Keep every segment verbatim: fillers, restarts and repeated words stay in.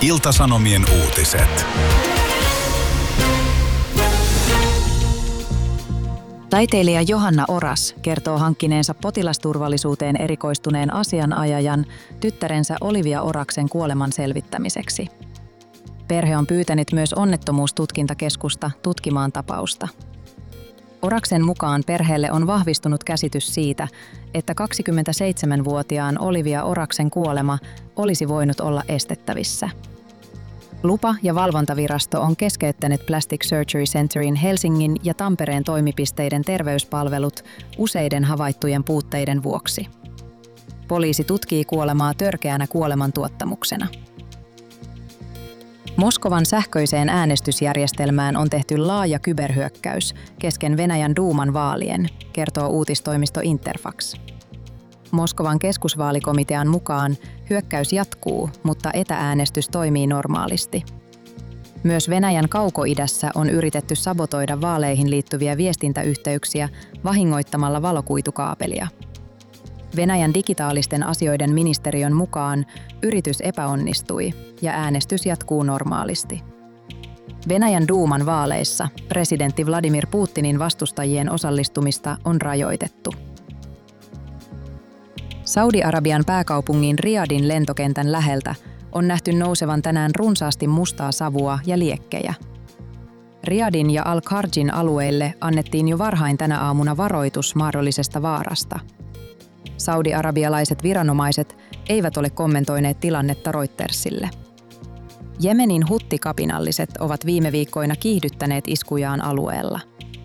Ilta-Sanomien uutiset. Taiteilija Johanna Oras kertoo hankkineensa potilasturvallisuuteen erikoistuneen asianajajan tyttärensä Olivia Oraksen kuoleman selvittämiseksi. Perhe on pyytänyt myös onnettomuustutkintakeskusta tutkimaan tapausta. Oraksen mukaan perheelle on vahvistunut käsitys siitä, että kaksikymmentäseitsemänvuotiaan Olivia Oraksen kuolema olisi voinut olla estettävissä. Lupa- ja valvontavirasto on keskeyttänyt Plastic Surgery Centerin Helsingin ja Tampereen toimipisteiden terveyspalvelut useiden havaittujen puutteiden vuoksi. Poliisi tutkii kuolemaa törkeänä kuolemantuottamuksena. Moskovan sähköiseen äänestysjärjestelmään on tehty laaja kyberhyökkäys kesken Venäjän duuman vaalien, kertoo uutistoimisto Interfax. Moskovan keskusvaalikomitean mukaan hyökkäys jatkuu, mutta etääänestys toimii normaalisti. Myös Venäjän kaukoidässä on yritetty sabotoida vaaleihin liittyviä viestintäyhteyksiä vahingoittamalla valokuitukaapelia. Venäjän digitaalisten asioiden ministeriön mukaan yritys epäonnistui ja äänestys jatkuu normaalisti. Venäjän duuman vaaleissa presidentti Vladimir Putinin vastustajien osallistumista on rajoitettu. Saudi-Arabian pääkaupungin Riyadin lentokentän läheltä on nähty nousevan tänään runsaasti mustaa savua ja liekkejä. Riyadin ja Al-Kharjin alueille annettiin jo varhain tänä aamuna varoitus mahdollisesta vaarasta. Saudi-arabialaiset viranomaiset eivät ole kommentoineet tilannetta Reutersille. Jemenin huttikapinalliset ovat viime viikkoina kiihdyttäneet iskujaan alueella.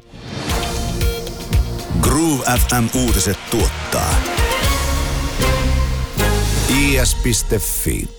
Groove F M-uutiset tuottaa i s piste f i.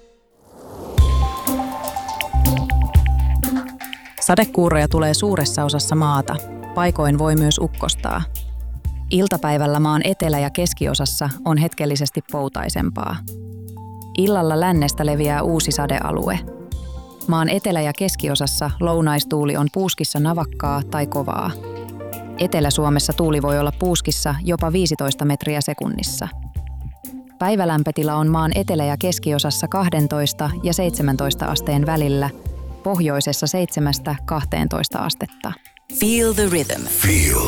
Sadekuuroja tulee suuressa osassa maata. Paikoin voi myös ukkostaa. Iltapäivällä maan etelä- ja keskiosassa on hetkellisesti poutaisempaa. Illalla lännestä leviää uusi sadealue. Maan etelä- ja keskiosassa lounaistuuli on puuskissa navakkaa tai kovaa. Etelä-Suomessa tuuli voi olla puuskissa jopa viisitoista metriä sekunnissa. Päivälämpötila on maan etelä- ja keskiosassa kaksitoista ja seitsemäntoista asteen välillä, pohjoisessa seitsemästä kahteentoista astetta. Feel the rhythm. Feel